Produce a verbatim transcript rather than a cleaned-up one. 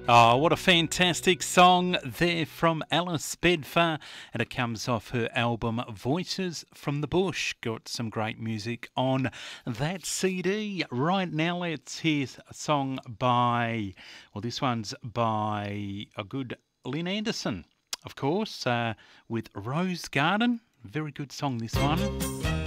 Oh, what a fantastic song there from Alice Bedfar, and it comes off her album Voices from the Bush. Got some great music on that C D. Right now, let's hear a song by, well, this one's by a good Lynn Anderson, of course, uh, with Rose Garden. Very good song, this one.